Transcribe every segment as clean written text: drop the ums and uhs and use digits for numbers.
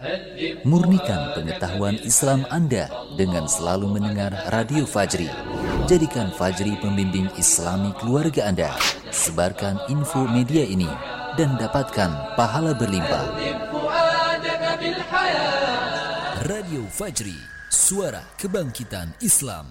Murnikan pengetahuan Islam Anda dengan selalu mendengar Radio Fajri. Jadikan Fajri pembimbing Islami keluarga Anda. Sebarkan info media ini dan dapatkan pahala berlimpah. Radio Fajri, suara kebangkitan Islam.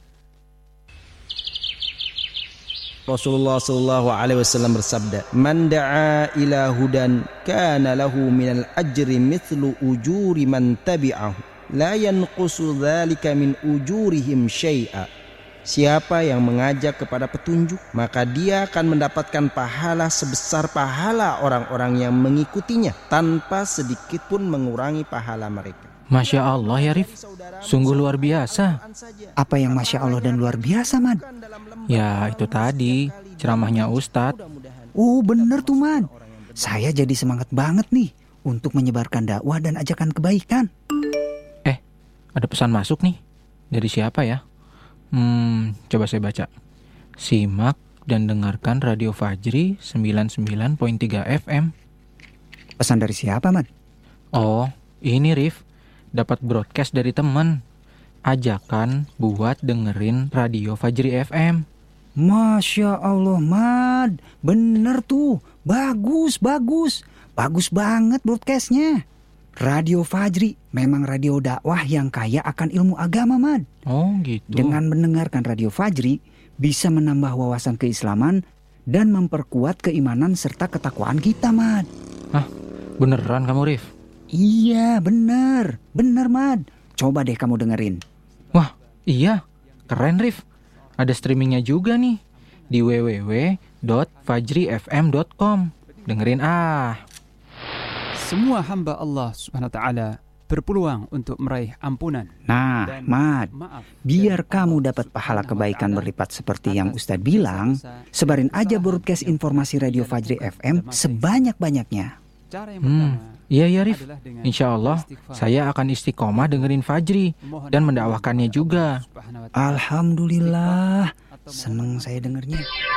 Rasulullah sallallahu alaihi wasallam bersabda, "Man da'a ila hudan kana lahu minal ajri mithlu ujuri man tabi'ahu, la yanqusu dzalika min ujurihim syai'a." Siapa yang mengajak kepada petunjuk, maka dia akan mendapatkan pahala sebesar pahala orang-orang yang mengikutinya, tanpa sedikit pun mengurangi pahala mereka. Masya Allah ya Rif, sungguh luar biasa. Apa yang Masya Allah dan luar biasa, Mad? Ya itu tadi, ceramahnya Ustadz. Oh bener tuh, Mad. Saya jadi semangat banget nih untuk menyebarkan dakwah dan ajakan kebaikan. Ada pesan masuk nih. Dari siapa ya? Coba saya baca. Simak dan dengarkan Radio Fajri 99.3 FM. Pesan dari siapa, Mad? Oh, ini Rif. Dapat broadcast dari teman. Ajakan buat dengerin Radio Fajri FM. Masya Allah, Mad. Bener tuh. Bagus. Bagus banget broadcastnya. Radio Fajri memang radio dakwah yang kaya akan ilmu agama, Mad. Oh gitu. Dengan mendengarkan Radio Fajri, bisa menambah wawasan keislaman dan memperkuat keimanan serta ketakwaan kita, Mad. Hah? Beneran kamu, Rif? Iya, bener, Mad. Coba deh kamu dengerin. Wah, iya. Keren, Rif. Ada streamingnya juga nih di www.fajrifm.com. Dengerin Semua hamba Allah Subhanahu wa taala berpeluang untuk meraih ampunan. Nah, Mad, biar kamu dapat pahala kebaikan berlipat seperti yang Ustadz bilang, sebarin aja broadcast informasi Radio Fajri FM sebanyak-banyaknya. Iya ya Rif, insya Allah saya akan istiqomah dengerin Fajri dan mendakwahkannya juga. Alhamdulillah, seneng saya dengernya.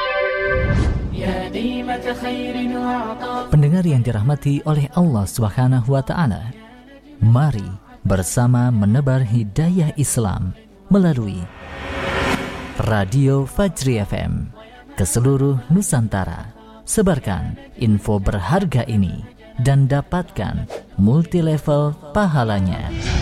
Pendengar yang dirahmati oleh Allah Subhanahu wa Ta'ala, mari bersama menebar hidayah Islam melalui Radio Fajri FM ke seluruh Nusantara. Sebarkan info berharga ini dan dapatkan multi level pahalanya.